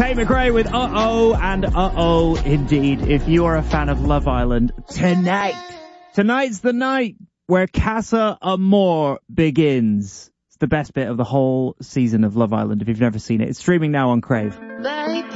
Tate McRae with Uh-Oh and Uh-Oh indeed. If you are a fan of Love Island, tonight's the night where Casa Amor begins. It's the best bit of the whole season of Love Island if you've never seen it. It's streaming now on Crave.